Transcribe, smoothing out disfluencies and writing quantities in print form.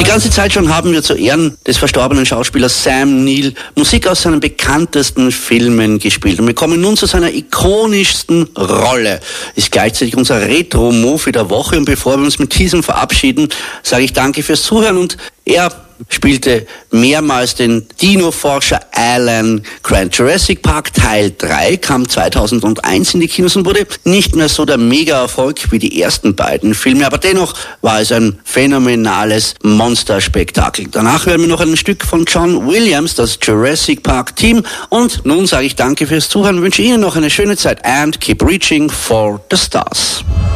Die ganze Zeit schon haben wir zu Ehren des verstorbenen Schauspielers Sam Neill Musik aus seinen bekanntesten Filmen gespielt. Und wir kommen nun zu seiner ikonischsten Rolle. Ist gleichzeitig unser Retro-Movie der Woche. Und bevor wir uns mit diesem verabschieden, sage ich danke fürs Zuhören. Und er spielte mehrmals den Dino-Forscher Alan Grant. Jurassic Park Teil 3 kam 2001 in die Kinos und wurde nicht mehr so der Mega-Erfolg wie die ersten beiden Filme, aber dennoch war es ein phänomenales Monsterspektakel. Danach hören wir noch ein Stück von John Williams, das Jurassic Park Team, und nun sage ich danke fürs Zuhören und wünsche Ihnen noch eine schöne Zeit and keep reaching for the stars.